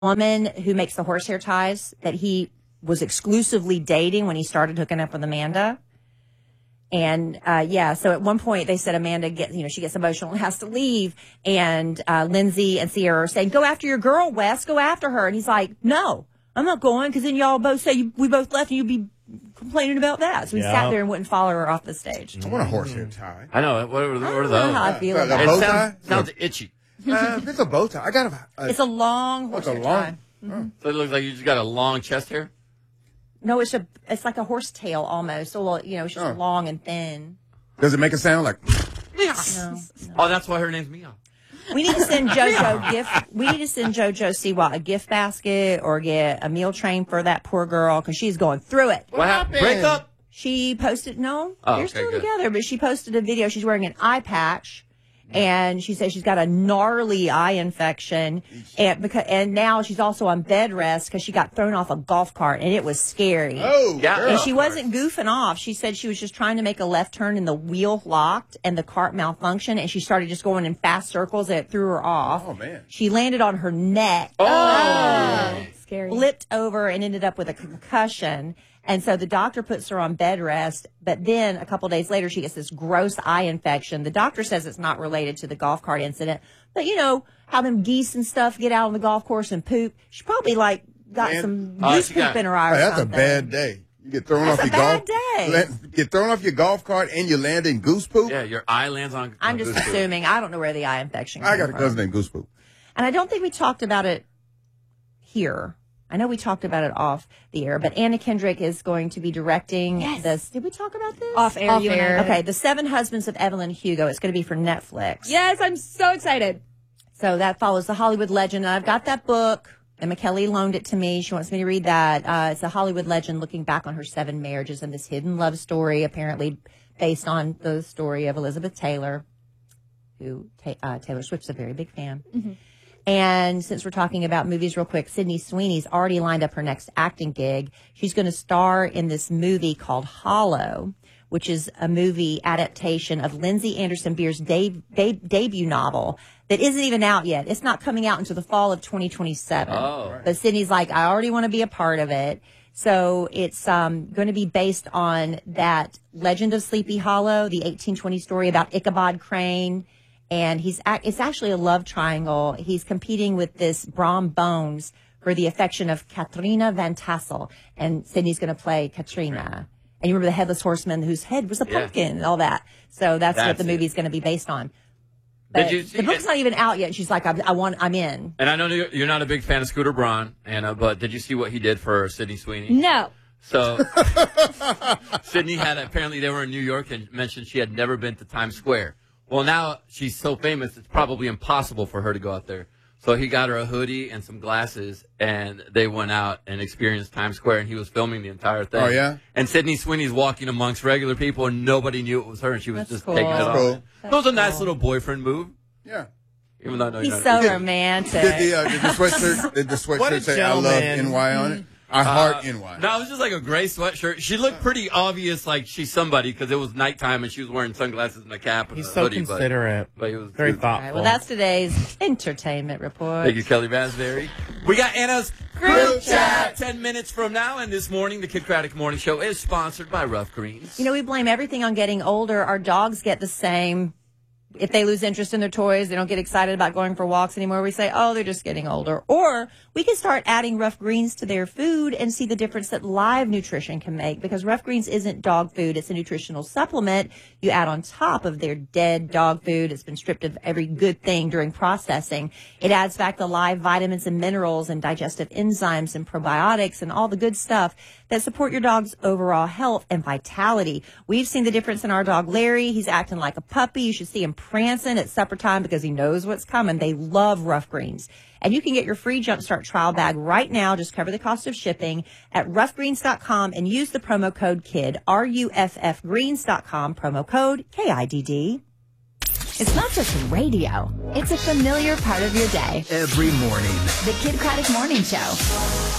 woman who makes the horsehair ties that he was exclusively dating when he started hooking up with Amanda. And, so at one point they said Amanda she gets emotional and has to leave. And, Lindsay and Sierra are saying, go after your girl, Wes, go after her. And he's like, no, I'm not going because then y'all both say we both left and you'd be complaining about that. So he sat there and wouldn't follow her off the stage. I want a horsehair tie. I know. What are those? I don't know how I feel about a it. bow tie? Sounds itchy. It's a bow tie. I got it's a long horsehair tie. So it looks like you just got a long chest hair? No, it's like a horse tail almost. So, it's just long and thin. Does it make a sound like? No. Oh, that's why her name's Mia. We need to send JoJo We need to send JoJo Siwa a gift basket or get a meal train for that poor girl because she's going through it. What happened? Break up? She posted they're okay, still good. together, but she posted a video. She's wearing an eye patch. And she says she's got a gnarly eye infection, and now she's also on bed rest because she got thrown off a golf cart, and it was scary. Oh, yeah. And she wasn't goofing off. She said she was just trying to make a left turn, and the wheel locked, and the cart malfunctioned, and she started just going in fast circles, and it threw her off. Oh, man. She landed on her neck. Scary. Flipped over and ended up with a concussion. And so the doctor puts her on bed rest, but then a couple days later, she gets this gross eye infection. The doctor says it's not related to the golf cart incident, but how them geese and stuff get out on the golf course and poop. She probably got some goose poop in her eye or that's something. a bad day. You get thrown off your bad golf. day. Get thrown off your golf cart and you land in goose poop. Yeah, your eye lands on. I'm just assuming. I don't know where the eye infection came I got a from. cousin named Goose Poop. And I don't think we talked about it here. I know we talked about it off the air, but Anna Kendrick is going to be directing this. Did we talk about this? Off air. Okay, The Seven Husbands of Evelyn Hugo. It's going to be for Netflix. Yes, I'm so excited. So that follows the Hollywood legend. And I've got that book. Emma Kelly loaned it to me. She wants me to read that. It's a Hollywood legend looking back on her 7 marriages and this hidden love story, apparently based on the story of Elizabeth Taylor, who Taylor Swift's a very big fan. Mm-hmm. And since we're talking about movies real quick, Sydney Sweeney's already lined up her next acting gig. She's going to star in this movie called Hollow, which is a movie adaptation of Lindsay Anderson Beer's debut novel that isn't even out yet. It's not coming out until the fall of 2027. Oh. But Sydney's like, I already want to be a part of it. So it's going to be based on that Legend of Sleepy Hollow, the 1820 story about Ichabod Crane. And it's actually a love triangle. He's competing with this Brom Bones for the affection of Katrina Van Tassel. And Sydney's going to play Katrina. And you remember the Headless Horseman whose head was a pumpkin and all that. So that's what the movie's going to be based on. But the book's not even out yet. And she's like, I'm in. And I know you're not a big fan of Scooter Braun, Anna, but did you see what he did for Sydney Sweeney? No. So Sydney apparently they were in New York and mentioned she had never been to Times Square. Well, now she's so famous, it's probably impossible for her to go out there. So he got her a hoodie and some glasses, and they went out and experienced Times Square, and he was filming the entire thing. Oh, yeah? And Sydney Sweeney's walking amongst regular people, and nobody knew it was her, and she was just cool. taking it off. Cool. It was a nice little boyfriend move. Yeah. Even though I know He's you're so not romantic. Did the sweatshirt say I love NY on it? I heart NY. No, it was just like a gray sweatshirt. She looked pretty obvious, like she's somebody, because it was nighttime and she was wearing sunglasses and a cap and He's a so hoodie. considerate. But he was very good. thoughtful. All right, well, that's today's entertainment report. Thank you, Kelly Raspberry. We got Anna's Group Chat 10 minutes from now, and this morning, the Kid Craddock Morning Show is sponsored by Rough Greens. We blame everything on getting older. Our dogs get the same. If they lose interest in their toys, they don't get excited about going for walks anymore. We say, oh, they're just getting older. Or we can start adding Rough Greens to their food and see the difference that live nutrition can make, because Rough Greens isn't dog food. It's a nutritional supplement you add on top of their dead dog food. It's been stripped of every good thing during processing. It adds back the live vitamins and minerals and digestive enzymes and probiotics and all the good stuff that support your dog's overall health and vitality. We've seen the difference in our dog, Larry. He's acting like a puppy. You should see him prancing at supper time because he knows what's coming. They love Rough Greens. And you can get your free Jumpstart trial bag right now. Just cover the cost of shipping at roughgreens.com and use the promo code KID, RUFFgreens.com, promo code KIDD. It's not just radio. It's a familiar part of your day. Every morning. The Kid Craddock Morning Show.